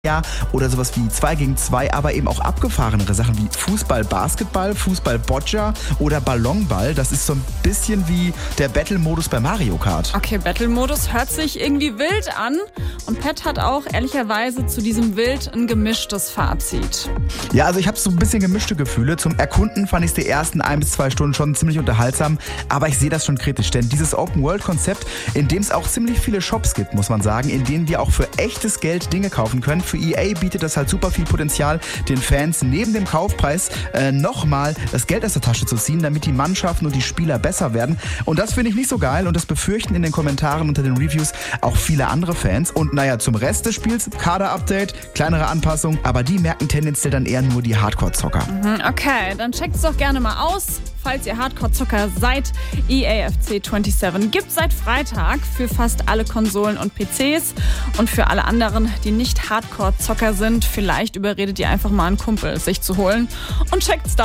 Ja, oder sowas wie 2 gegen 2, aber eben auch abgefahrenere Sachen wie Fußball, Basketball, Fußball, Boccia oder Ballonball. Das ist so ein bisschen wie der Battle-Modus bei Mario Kart. Okay, Battle-Modus hört sich irgendwie wild an. Und Pat hat auch ehrlicherweise zu diesem Wild ein gemischtes Fazit. Ja, also ich habe so ein bisschen gemischte Gefühle. Zum Erkunden fand ich die ersten 1 bis 2 Stunden schon ziemlich unterhaltsam. Aber ich sehe das schon kritisch, denn dieses Open-World-Konzept, in dem es auch ziemlich viele Shops gibt, muss man sagen, in denen wir auch für echtes Geld Dinge kaufen können. Für EA bietet das halt super viel Potenzial, den Fans neben dem Kaufpreis nochmal das Geld aus der Tasche zu ziehen, damit die Mannschaften und die Spieler besser werden. Und das finde ich nicht so geil und das befürchten in den Kommentaren unter den Reviews auch viele andere Fans. Und naja, zum Rest des Spiels, Kader-Update, kleinere Anpassungen, aber die merken tendenziell dann eher nur die Hardcore-Zocker. Okay, dann checkt's doch gerne mal aus. Falls ihr Hardcore-Zocker seid, EAFC 27 gibt seit Freitag für fast alle Konsolen und PCs. Und für alle anderen, die nicht Hardcore-Zocker sind, vielleicht überredet ihr einfach mal einen Kumpel, es sich zu holen. Und checkt's dann.